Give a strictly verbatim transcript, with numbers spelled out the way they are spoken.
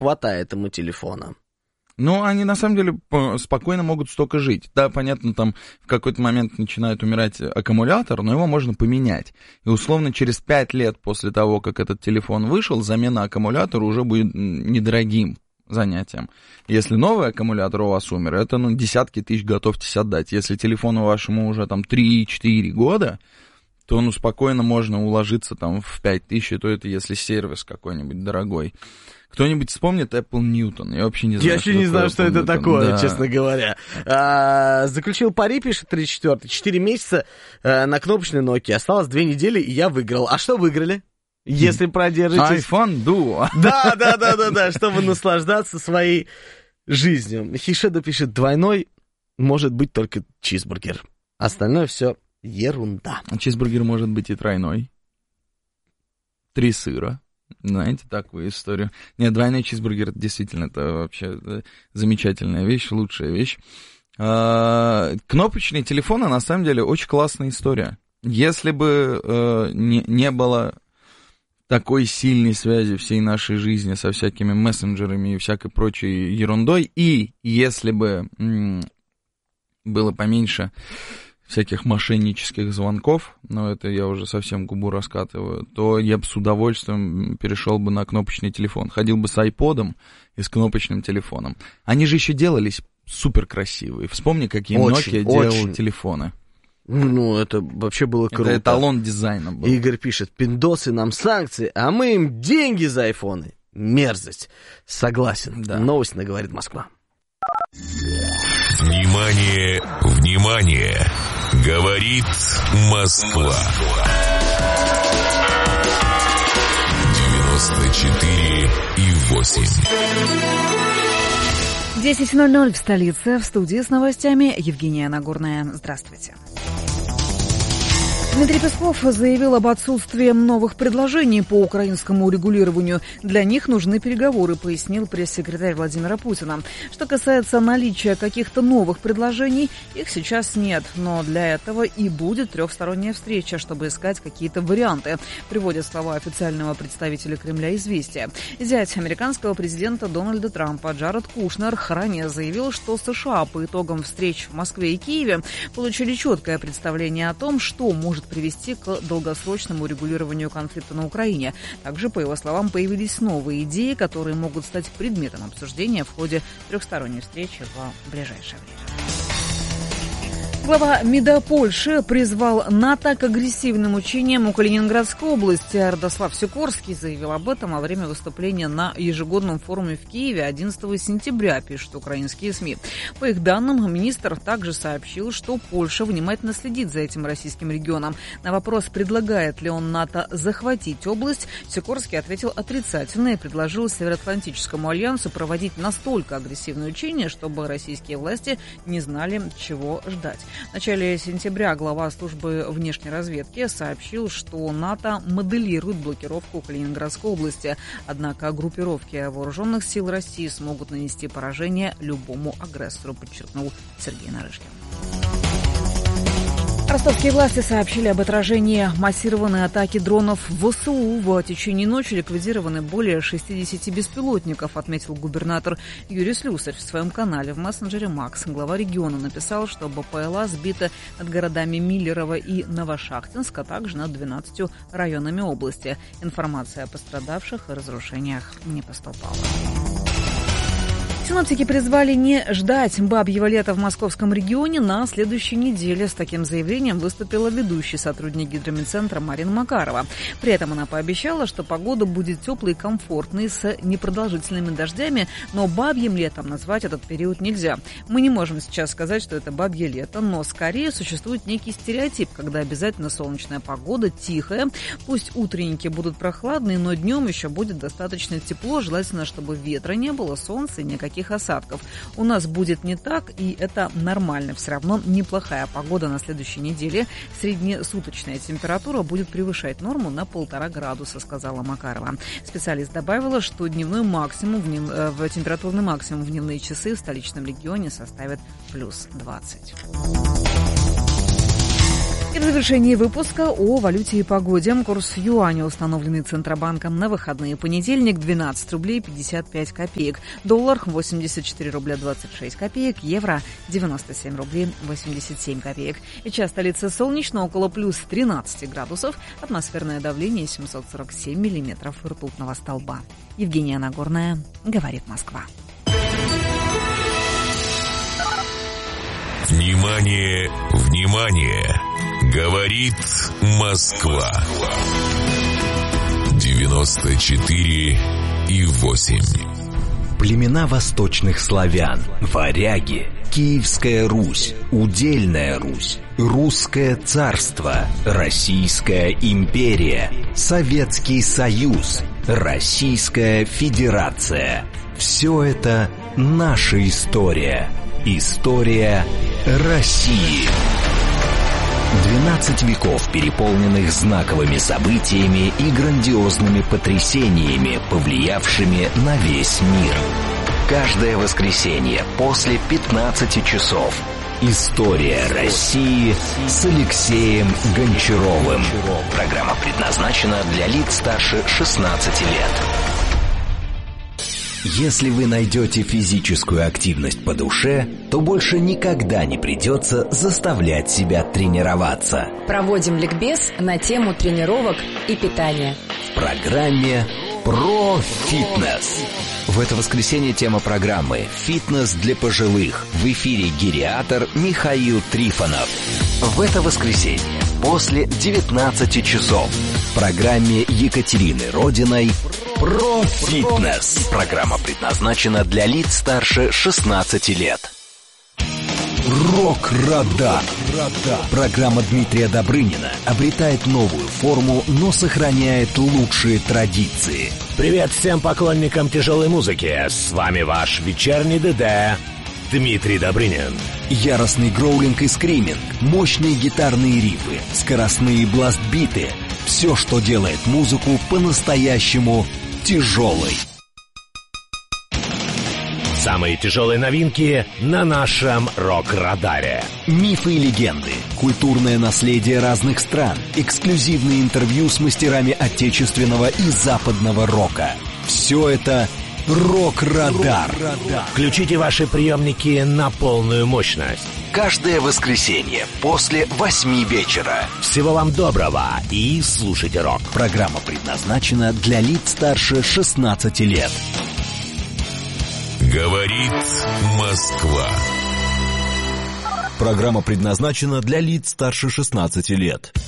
хватает ему телефона. Ну, они на самом деле спокойно могут столько жить. Да, понятно, там в какой-то момент начинает умирать аккумулятор, но его можно поменять. И условно через пять лет после того, как этот телефон вышел, замена аккумулятора уже будет недорогим занятием. Если новый аккумулятор у вас умер, это ну, десятки тысяч готовьтесь отдать. Если телефону вашему уже там три-четыре года, то ну, спокойно можно уложиться там в пять тысяч, то это если сервис какой-нибудь дорогой. Кто-нибудь вспомнит Apple Newton? Я вообще не знаю. Я вообще не знаю, что это такое, да. честно говоря. А, заключил пари, пишет тридцать четвёртый. Четыре месяца а, на кнопочной Nokia. Осталось две недели, и я выиграл. А что выиграли? Если продержитесь... iPhone Duo. Да, да, да, да, да, чтобы наслаждаться своей жизнью. Хишеда пишет, двойной может быть только чизбургер. Остальное все ерунда. Чизбургер может быть и тройной. Три сыра. Знаете такую историю? Нет, двойной чизбургер, это действительно, это вообще замечательная вещь, лучшая вещь. А, кнопочные телефоны, на самом деле, очень классная история. Если бы а, не, не было такой сильной связи всей нашей жизни со всякими мессенджерами и всякой прочей ерундой, и если бы м- было поменьше всяких мошеннических звонков, но это я уже совсем губу раскатываю, то я бы с удовольствием перешел бы на кнопочный телефон. Ходил бы с айподом и с кнопочным телефоном. Они же еще делались супер красивые. Вспомни, какие Nokia делал телефоны. Ну, это вообще было круто. Это эталон дизайна был. Игорь пишет, пиндосы нам санкции, а мы им деньги за айфоны. Мерзость. Согласен. Да. Новость на «Говорит Москва». Внимание, внимание! Говорит Москва. девяносто четыре и восемь. десять ноль ноль в столице. В студии с новостями Евгения Нагорная. Здравствуйте. Дмитрий Песков заявил об отсутствии новых предложений по украинскому урегулированию. Для них нужны переговоры, пояснил пресс-секретарь Владимира Путина. Что касается наличия каких-то новых предложений, их сейчас нет. Но для этого и будет трехсторонняя встреча, чтобы искать какие-то варианты, приводят слова официального представителя Кремля «Известия». Зять американского президента Дональда Трампа Джаред Кушнер ранее заявил, что США по итогам встреч в Москве и Киеве получили четкое представление о том, что может привести к долгосрочному урегулированию конфликта на Украине. Также, по его словам, появились новые идеи, которые могут стать предметом обсуждения в ходе трехсторонней встречи в ближайшее время. Глава МИДа Польши призвал НАТО к агрессивным учениям у Калининградской области. Радослав Сикорский заявил об этом во время выступления на ежегодном форуме в Киеве одиннадцатого сентября, пишут украинские СМИ. По их данным, министр также сообщил, что Польша внимательно следит за этим российским регионом. На вопрос, предлагает ли он НАТО захватить область, Сикорский ответил отрицательно и предложил Североатлантическому альянсу проводить настолько агрессивные учения, чтобы российские власти не знали, чего ждать. В начале сентября глава службы внешней разведки сообщил, что НАТО моделирует блокировку Калининградской области. Однако группировки вооруженных сил России смогут нанести поражение любому агрессору, подчеркнул Сергей Нарышкин. Ростовские власти сообщили об отражении массированной атаки дронов ВСУ. В течение ночи ликвидированы более шестидесяти беспилотников, отметил губернатор Юрий Слюсарь в своем канале в мессенджере Макс. Глава региона написал, что БПЛА сбита над городами Миллерово и Новошахтинск, а также над двенадцатью районами области. Информация о пострадавших и разрушениях не поступала. Синоптики призвали не ждать бабьего лета в московском регионе на следующей неделе. С таким заявлением выступила ведущий сотрудник гидромедцентра Марина Макарова. При этом она пообещала, что погода будет теплой и комфортной с непродолжительными дождями, но бабьим летом назвать этот период нельзя. Мы не можем сейчас сказать, что это бабье лето, но скорее существует некий стереотип, когда обязательно солнечная погода, тихая, пусть утренники будут прохладные, но днем еще будет достаточно тепло, желательно, чтобы ветра не было, солнца и никаких осадков. У нас будет не так, и это нормально. Все равно неплохая погода на следующей неделе. Среднесуточная температура будет превышать норму на полтора градуса, сказала Макарова. Специалист добавила, что дневной максимум, в, днев... в температурный максимум в дневные часы в столичном регионе составит плюс двадцать. И в завершении выпуска о валюте и погоде. Курс юаня, установленный Центробанком на выходные. Понедельник двенадцать рублей пятьдесят пять копеек. Доллар восемьдесят четыре рубля двадцать шесть копеек. Евро девяносто семь рублей восемьдесят семь копеек. Сейчас столица солнечно, около плюс тринадцать градусов. Атмосферное давление семьсот сорок семь миллиметров ртутного столба. Евгения Нагорная, говорит Москва. Внимание, внимание! Говорит Москва. девяносто четыре и восемь. Племена восточных славян, варяги, Киевская Русь, Удельная Русь, Русское царство, Российская империя, Советский Союз, Российская Федерация. Все это наша история. История России. двенадцать веков, переполненных знаковыми событиями и грандиозными потрясениями, повлиявшими на весь мир. Каждое воскресенье после пятнадцати часов. История России с Алексеем Гончаровым. Программа предназначена для лиц старше шестнадцати лет. Если вы найдете физическую активность по душе, то больше никогда не придется заставлять себя тренироваться. Проводим ликбез на тему тренировок и питания. В программе «Про фитнес». В это воскресенье тема программы «Фитнес для пожилых». В эфире гериатор Михаил Трифонов. В это воскресенье после девятнадцати часов в программе Екатерины Родиной «Про фитнес». Программа предназначена для лиц старше шестнадцати лет. Рок-радар. Программа Дмитрия Добрынина обретает новую форму, но сохраняет лучшие традиции. Привет всем поклонникам тяжелой музыки. С вами ваш вечерний ДД Дмитрий Добрынин. Яростный гроулинг и скриминг, мощные гитарные рифы, скоростные бластбиты. Все, что делает музыку по-настоящему тяжелой. Самые тяжелые новинки на нашем рок-радаре. Мифы и легенды, культурное наследие разных стран, эксклюзивные интервью с мастерами отечественного и западного рока. Все это рок-радар. Включите ваши приемники на полную мощность. Каждое воскресенье после восьми вечера. Всего вам доброго и слушайте рок. Программа предназначена для лиц старше шестнадцати лет. Говорит Москва. Программа предназначена для лиц старше шестнадцати лет.